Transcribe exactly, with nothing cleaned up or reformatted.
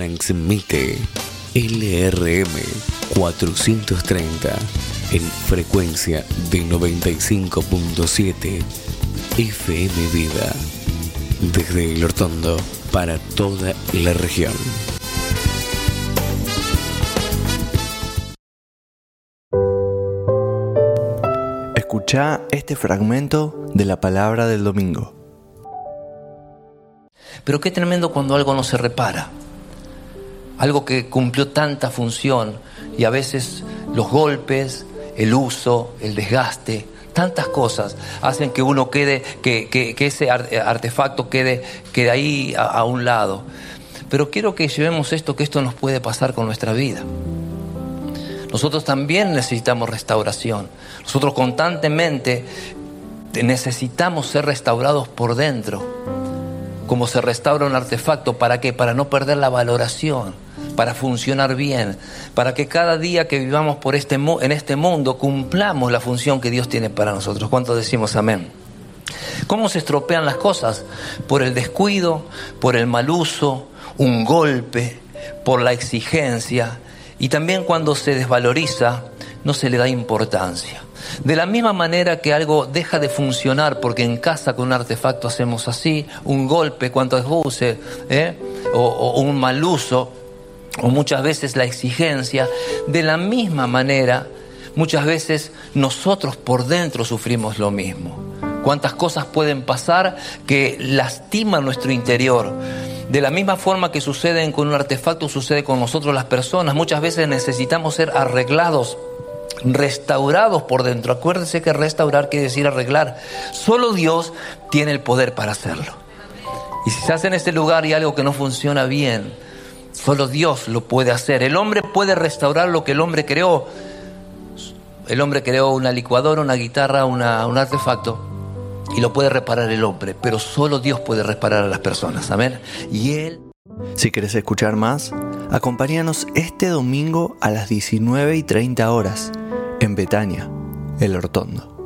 transmite L R M cuatrocientos treinta en frecuencia de noventa y cinco punto siete F M Vida desde El Hortondo para toda la región. Escuchá este fragmento de la palabra del domingo. Pero qué tremendo cuando algo no se repara. Algo que cumplió tanta función y a veces los golpes, el uso, el desgaste, tantas cosas hacen que uno quede, que, que, que ese artefacto quede, quede ahí a, a un lado. Pero quiero que llevemos esto, que esto nos puede pasar con nuestra vida. Nosotros también necesitamos restauración. Nosotros constantemente necesitamos ser restaurados por dentro. Como se restaura un artefacto, ¿para qué? Para no perder la valoración, para funcionar bien, para que cada día que vivamos por este, en este mundo cumplamos la función que Dios tiene para nosotros. ¿Cuántos decimos amén? ¿Cómo se estropean las cosas? Por el descuido, por el mal uso, un golpe, por la exigencia. Y también cuando se desvaloriza, no se le da importancia. De la misma manera que algo deja de funcionar porque en casa con un artefacto hacemos así, un golpe, cuanto use, ¿eh? o, o un mal uso, o muchas veces la exigencia, de la misma manera, muchas veces nosotros por dentro sufrimos lo mismo. ¿Cuántas cosas pueden pasar que lastiman nuestro interior? De la misma forma que suceden con un artefacto, sucede con nosotros las personas. Muchas veces necesitamos ser arreglados, restaurados por dentro. Acuérdense que restaurar quiere decir arreglar. Solo Dios tiene el poder para hacerlo. Y si se hace en este lugar y algo que no funciona bien, solo Dios lo puede hacer. El hombre puede restaurar lo que el hombre creó. El hombre creó una licuadora, una guitarra, una, un artefacto. Y lo puede reparar el hombre, pero solo Dios puede reparar a las personas. Amén. Y Él... Si querés escuchar más, acompáñanos este domingo a las diecinueve y treinta horas en Betania, El Hortondo.